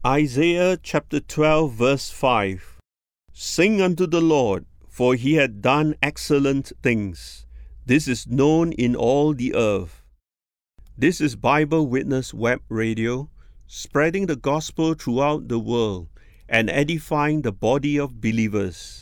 Isaiah chapter 12 verse 5. Sing unto the Lord, for he hath done excellent things. This is known in all the earth. This is Bible Witness Web Radio, spreading the gospel throughout the world and edifying the body of believers.